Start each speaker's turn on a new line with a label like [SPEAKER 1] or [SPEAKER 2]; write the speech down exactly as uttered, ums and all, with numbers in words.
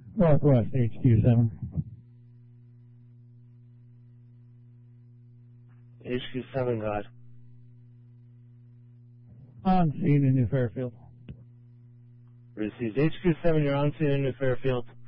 [SPEAKER 1] Northwest H Q seven.
[SPEAKER 2] H Q seven, God.
[SPEAKER 1] On scene in New Fairfield.
[SPEAKER 2] Received. H Q seven, you're on scene in New Fairfield.